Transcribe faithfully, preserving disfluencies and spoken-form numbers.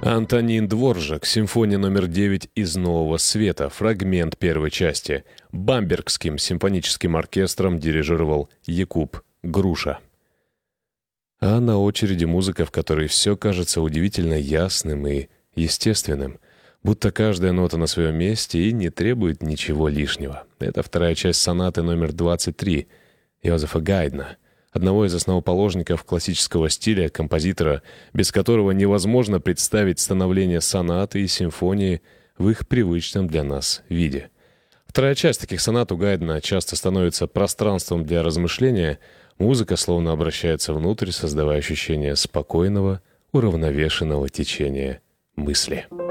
Антонин Дворжак, симфония номер девять из «Нового света», фрагмент первой части. Бамбергским симфоническим оркестром дирижировал Якуб Груша. А на очереди музыка, в которой все кажется удивительно ясным и естественным, будто каждая нота на своем месте и не требует ничего лишнего. Это вторая часть сонаты номер двадцать три Йозефа Гайдна, одного из основоположников классического стиля, композитора, без которого невозможно представить становление сонаты и симфонии в их привычном для нас виде. Вторая часть таких сонат у Гайдна часто становится пространством для размышления. Музыка словно обращается внутрь, создавая ощущение спокойного, уравновешенного течения мысли.